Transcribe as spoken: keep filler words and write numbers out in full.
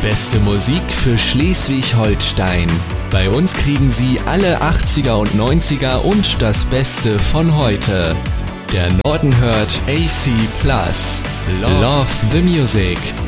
Beste Musik für Schleswig-Holstein. Bei uns kriegen Sie alle achtziger und neunziger und das Beste von heute. Der Norden hört A C plus. Love the Music.